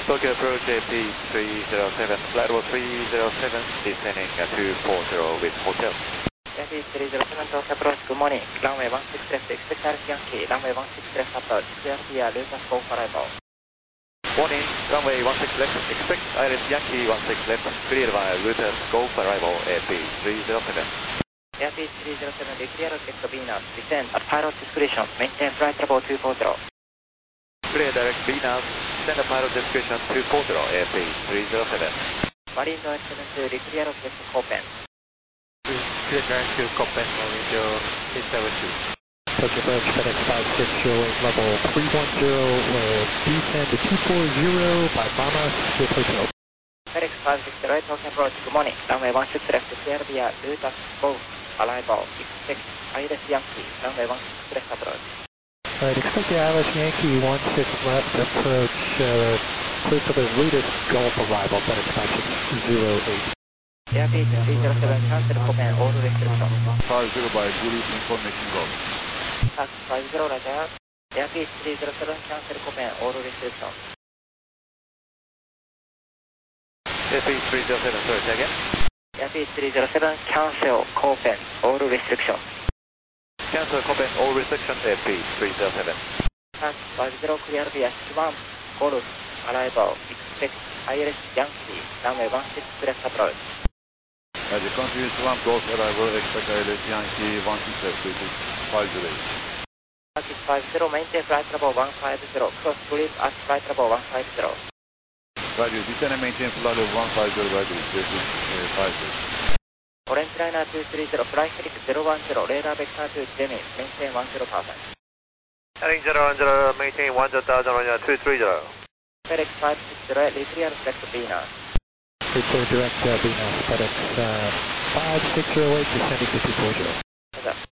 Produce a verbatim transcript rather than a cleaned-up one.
Tokyo approach A P three zero seven, flight level three zero seven, descending at two four zero with hotel. A P three zero seven Tokyo approach, good morning. Runway one six left, expect Alice Yankee, runway one six left approach, clear via Lucas Golf arrival. Warning, runway one six left, expect Iris Yankee one six left, clear via Lucas Golf arrival A P three zero seven. A P three zero seven, declare rocket to Venus, descend at pilot discretion, maintain flight level two four zero. Clear direct Venus, send a pilot discretion two four zero, A P three zero seven. Marine noise seven two, declare rocket to Copen. Clear direct to Copen, radio eight seven two. Tokyo approach, FedEx five six zero eight, level three one zero, uh, descend to two four zero by Mama with hotel. FedEx five six zero eight, Tokyo approach, good morning. Runway one six left, clear via Lucas Golf arrival, expect Iris Yankee, runway one six left approach. Alright, expect the Alice Yankee one six left approach, uh, clear for the Lucas Golf arrival, FedEx five six zero eight. A P three zero seven, cancel Copen, all restrictions. five zero by Greece information go. Tax five zero, Roger. A P three zero seven, cancel Copen, all restrictions. A P three zero seven, sorry, say again. A P three zero seven, cancel Copen, all restrictions. Cancel Copen, all restrictions, A P three zero seven. Tax five zero, clear via Swan Golf arrival, expect Iris Yankee, runway one six left approach. Roger, continue Swan Golf arrival, expect Iris Yankee one six left, five zero eight. Tax five zero, maintain flight level one five zero, cross grid at flight level one five zero. Roger, descend and maintain flight level one five zero by Greece, this is uh, five zero. Orange liner two three zero, flight click zero one zero, radar vector to Gemini, maintain one zero thousand. Heading zero one zero, maintain one zero thousand, runway two three zero. FedEx five six zero eight, clear direct Venus. Clear direct uh, Venus, FedEx uh, five six zero eight, descending to two four zero. Roger.